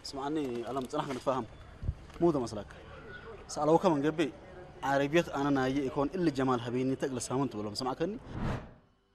اسمعني ألم تصنع نتفاهم مو ده مسلك سألوك من قبل عربية أنا نايي يكون إلا جمال حبيني تقل سامنت ولا مسمعكني